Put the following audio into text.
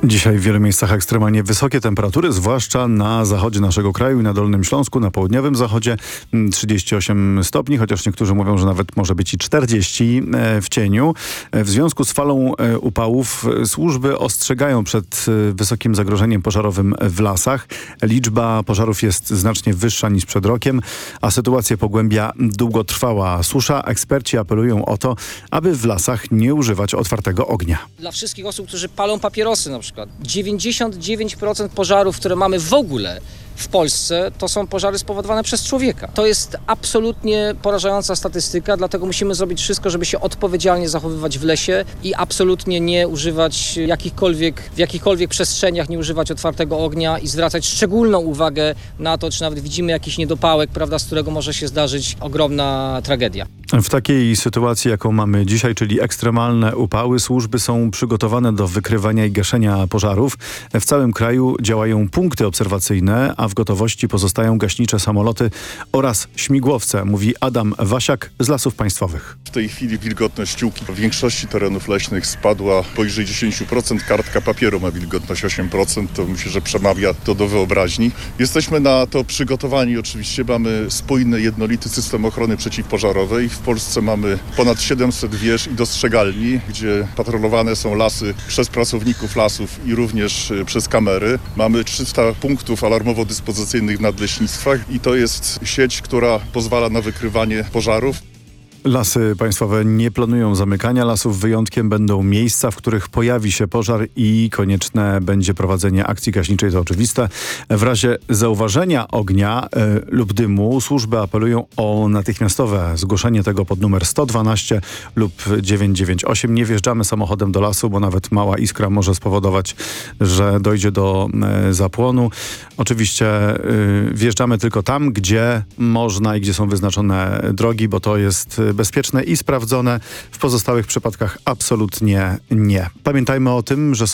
Dzisiaj w wielu miejscach ekstremalnie wysokie temperatury, zwłaszcza na zachodzie naszego kraju i na Dolnym Śląsku, na południowym zachodzie 38 stopni, chociaż niektórzy mówią, że nawet może być i 40 w cieniu. W związku z falą upałów służby ostrzegają przed wysokim zagrożeniem pożarowym w lasach. Liczba pożarów jest znacznie wyższa niż przed rokiem, a sytuację pogłębia długotrwała susza. Eksperci apelują o to, aby w lasach nie używać otwartego ognia. Dla wszystkich osób, którzy palą papierosy na przykład, 99% pożarów, które mamy w ogóle w Polsce, to są pożary spowodowane przez człowieka. To jest absolutnie porażająca statystyka, dlatego musimy zrobić wszystko, żeby się odpowiedzialnie zachowywać w lesie i absolutnie nie używać w jakichkolwiek przestrzeniach, nie używać otwartego ognia i zwracać szczególną uwagę na to, czy nawet widzimy jakiś niedopałek, prawda, z którego może się zdarzyć ogromna tragedia. W takiej sytuacji, jaką mamy dzisiaj, czyli ekstremalne upały, służby są przygotowane do wykrywania i gaszenia pożarów. W całym kraju działają punkty obserwacyjne, a w gotowości pozostają gaśnicze samoloty oraz śmigłowce, mówi Adam Wasiak z Lasów Państwowych. W tej chwili wilgotność ściółki w większości terenów leśnych spadła poniżej 10%. Kartka papieru ma wilgotność 8%. To myślę, że przemawia to do wyobraźni. Jesteśmy na to przygotowani. Oczywiście mamy spójny, jednolity system ochrony przeciwpożarowej. W Polsce mamy ponad 700 wież i dostrzegalni, gdzie patrolowane są lasy przez pracowników lasów i również przez kamery. Mamy 300 punktów alarmowo-dyspozycyjnych w nadleśnictwach i to jest sieć, która pozwala na wykrywanie pożarów. Lasy Państwowe nie planują zamykania lasów. Wyjątkiem będą miejsca, w których pojawi się pożar i konieczne będzie prowadzenie akcji gaśniczej, to oczywiste. W razie zauważenia ognia lub dymu służby apelują o natychmiastowe zgłoszenie tego pod numer 112 lub 998. Nie wjeżdżamy samochodem do lasu, bo nawet mała iskra może spowodować, że dojdzie do zapłonu. Oczywiście wjeżdżamy tylko tam, gdzie można i gdzie są wyznaczone drogi, bo to jest bezpieczne i sprawdzone. W pozostałych przypadkach absolutnie nie. Pamiętajmy o tym, że